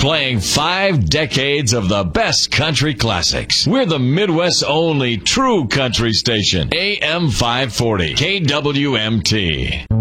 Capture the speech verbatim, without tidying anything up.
playing five decades of the best country classics. We're the Midwest's only true country station. A M five forty, K W M T.